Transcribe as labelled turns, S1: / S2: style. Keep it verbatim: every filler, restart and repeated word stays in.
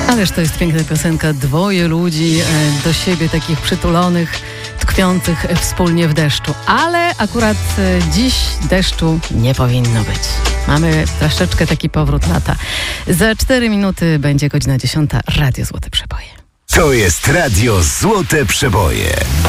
S1: Ależ to jest piękna piosenka. Dwoje ludzi e, do siebie takich przytulonych, tkwiących wspólnie w deszczu. Ale akurat e, dziś deszczu nie powinno być. Mamy troszeczkę taki powrót lata. Za cztery minuty będzie godzina dziesiąta. Radio Złote Przeboje.
S2: To jest Radio Złote Przeboje.